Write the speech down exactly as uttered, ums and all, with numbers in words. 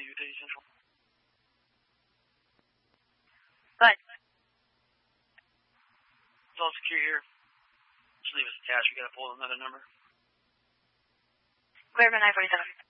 C U T Central. But It's all secure here. Just leave us attached. We gotta pull another number. Clear for nine forty-seven.